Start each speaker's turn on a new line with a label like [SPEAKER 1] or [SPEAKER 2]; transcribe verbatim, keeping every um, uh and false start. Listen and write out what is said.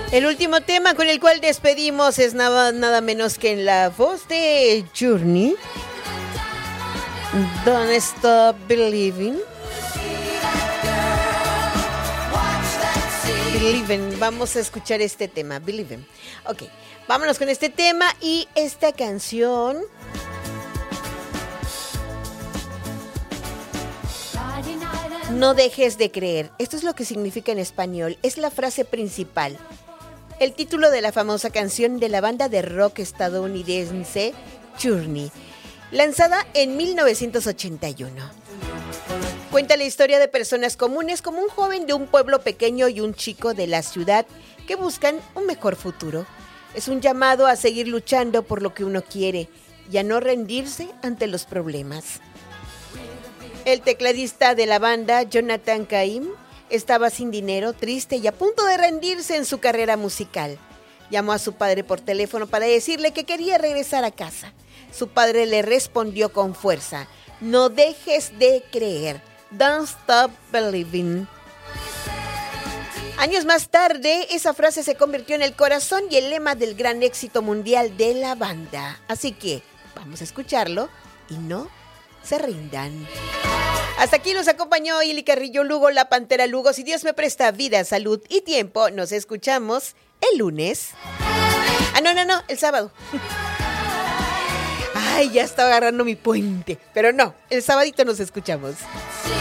[SPEAKER 1] El último tema con el cual despedimos es nada, nada menos que en la voz de Journey. Don't Stop Believing. Believing. Vamos a escuchar este tema, Believing. Ok, vámonos con este tema y esta canción. No dejes de creer. Esto es lo que significa en español. Es la frase principal. El título de la famosa canción de la banda de rock estadounidense Journey, lanzada en mil novecientos ochenta y uno. Cuenta la historia de personas comunes como un joven de un pueblo pequeño y un chico de la ciudad que buscan un mejor futuro. Es un llamado a seguir luchando por lo que uno quiere y a no rendirse ante los problemas. El tecladista de la banda, Jonathan Cain, estaba sin dinero, triste y a punto de rendirse en su carrera musical. Llamó a su padre por teléfono para decirle que quería regresar a casa. Su padre le respondió con fuerza: no dejes de creer. Don't stop believing. Años más tarde, esa frase se convirtió en el corazón y el lema del gran éxito mundial de la banda. Así que vamos a escucharlo y no se rindan. Hasta aquí los acompañó Ili Carrillo Lugo, la Pantera Lugo. Si Dios me presta vida, salud y tiempo, nos escuchamos el lunes. Ah, no, no, no, el sábado. Ay, ya estaba agarrando mi puente. Pero no, el sabadito nos escuchamos.